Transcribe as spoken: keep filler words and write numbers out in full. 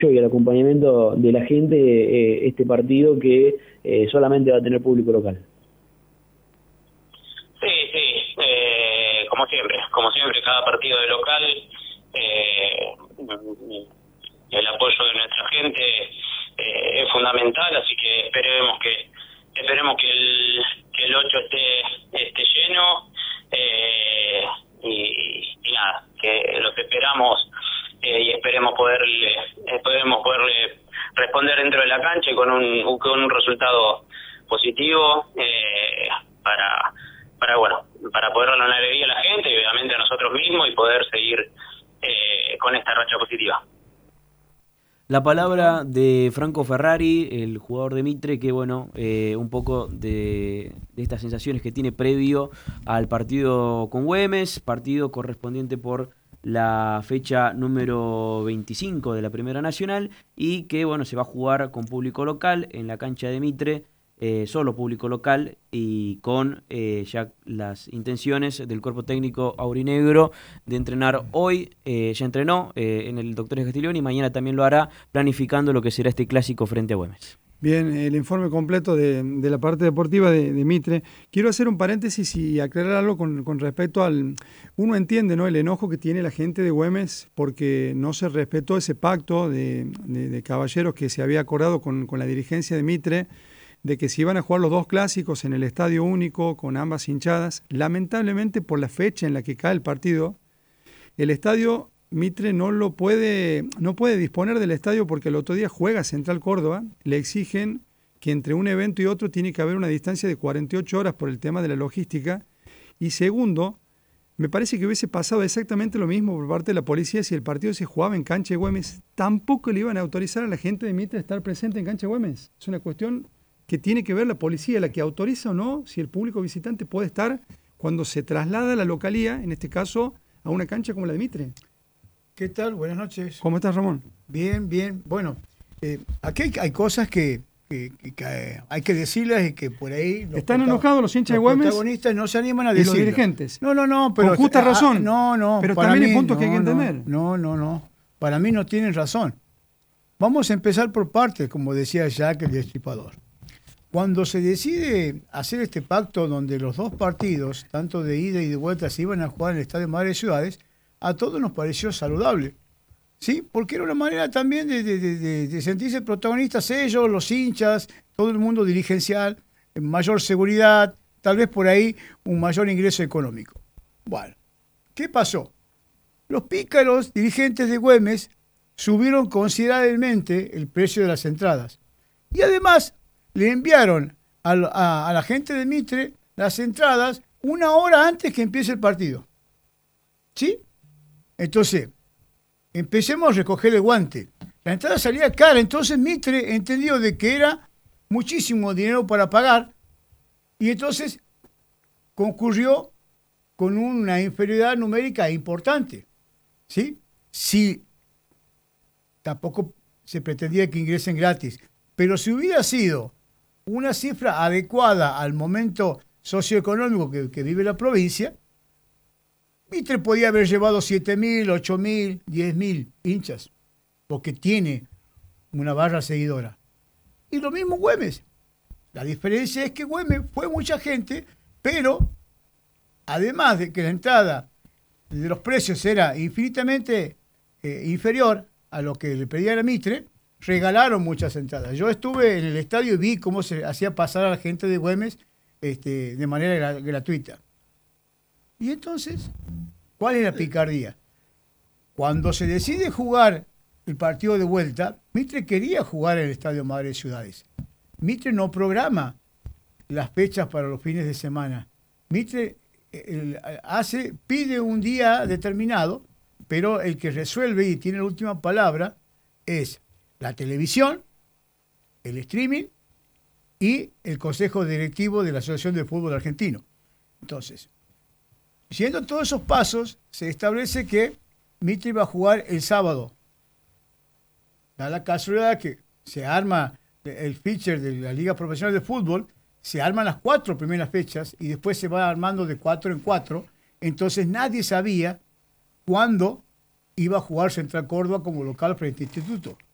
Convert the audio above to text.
y el acompañamiento de la gente eh, este partido que eh, solamente va a tener público local. Sí, sí, eh, como siempre, como siempre, cada partido de local, eh, el apoyo de nuestra gente eh, es fundamental, así que esperemos que esperemos que el que el ocho esté esté lleno eh, y, y nada, que los esperamos eh, y esperemos poderle esperemos poderle responder dentro de la cancha y con un con un resultado positivo eh, para para bueno para poder darle una alegría a la gente y obviamente a nosotros mismos y poder seguir eh, con esta racha positiva. La palabra de Franco Ferrari, el jugador de Mitre, que bueno, eh, un poco de, de estas sensaciones que tiene previo al partido con Güemes, partido correspondiente por la fecha número veinticinco de la Primera Nacional, y que bueno, se va a jugar con público local en la cancha de Mitre, eh, solo público local, y con eh, ya las intenciones del cuerpo técnico aurinegro de entrenar hoy. Eh, ya entrenó eh, en el Doctor Castiglioni y mañana también lo hará, planificando lo que será este clásico frente a Güemes. Bien, el informe completo de, de la parte deportiva de, de Mitre. Quiero hacer un paréntesis y aclarar algo con, con respecto al... Uno entiende, ¿no?, el enojo que tiene la gente de Güemes porque no se respetó ese pacto de, de, de caballeros que se había acordado con, con la dirigencia de Mitre, de que se iban a jugar los dos clásicos en el estadio único con ambas hinchadas. Lamentablemente, por la fecha en la que cae el partido, el estadio Mitre no lo puede, no puede disponer del estadio porque el otro día juega Central Córdoba. Le exigen que entre un evento y otro tiene que haber una distancia de cuarenta y ocho horas por el tema de la logística. Y segundo, me parece que hubiese pasado exactamente lo mismo por parte de la policía si el partido se jugaba en cancha de Güemes. Tampoco le iban a autorizar a la gente de Mitre a estar presente en cancha de Güemes. Es una cuestión que tiene que ver la policía, la que autoriza o no si el público visitante puede estar cuando se traslada a la localía, en este caso a una cancha como la de Mitre. ¿Qué tal? Buenas noches. ¿Cómo estás, Ramón? Bien, bien. Bueno, eh, aquí hay, hay cosas que, que, que, que hay que decirlas y que por ahí... Están enojados los hinchas de Güemes. Los protagonistas no se animan a y decirlo. los dirigentes. No, no, no. Pero, con justa ah, razón. No, no. Pero para también mí, hay puntos no, que hay que no, entender. No, no, no. Para mí no tienen razón. Vamos a empezar por partes, como decía Jack, el Destripador. Cuando se decide hacer este pacto donde los dos partidos, tanto de ida y de vuelta, se iban a jugar en el Estadio Madre de Ciudades, a todos nos pareció saludable. ¿Sí? Porque era una manera también de, de, de, de sentirse protagonistas ellos, los hinchas, todo el mundo dirigencial, mayor seguridad, tal vez por ahí un mayor ingreso económico. Bueno, ¿qué pasó? Los pícaros dirigentes de Güemes subieron considerablemente el precio de las entradas. Y además le enviaron a, a, a la gente de Mitre las entradas una hora antes que empiece el partido. ¿Sí? Entonces, empecemos a recoger el guante. La entrada salía cara, entonces Mitre entendió de que era muchísimo dinero para pagar y entonces concurrió con una inferioridad numérica importante. ¿Sí? Sí, tampoco se pretendía que ingresen gratis, pero si hubiera sido una cifra adecuada al momento socioeconómico que, que vive la provincia, Mitre podía haber llevado siete mil, ocho mil, diez mil hinchas, porque tiene una barra seguidora. Y lo mismo Güemes. La diferencia es que Güemes fue mucha gente, pero además de que la entrada de los precios era infinitamente eh, inferior a lo que le pedían a Mitre, regalaron muchas entradas. Yo estuve en el estadio y vi cómo se hacía pasar a la gente de Güemes este, de manera gra- gratuita. Y entonces, ¿cuál es la picardía? Cuando se decide jugar el partido de vuelta, Mitre quería jugar en el Estadio Madre de Ciudades. Mitre no programa las fechas para los fines de semana. Mitre el, hace, pide un día determinado, pero el que resuelve y tiene la última palabra es la televisión, el streaming y el Consejo Directivo de la Asociación de Fútbol Argentino. Entonces, siguiendo todos esos pasos, se establece que Mitre va a jugar el sábado. Da la casualidad que se arma el feature de la Liga Profesional de Fútbol, se arman las cuatro primeras fechas y después se va armando de cuatro en cuatro. Entonces nadie sabía cuándo iba a jugar Central Córdoba como local frente al Instituto.